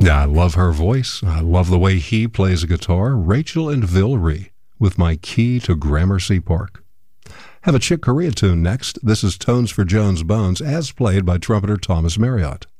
Yeah, I love her voice. I love the way he plays a guitar. Rachel and Villery with My Key to Gramercy Park. Have a Chick Corea tune next. This is Tones for Jones Bones, as played by trumpeter Thomas Marriott.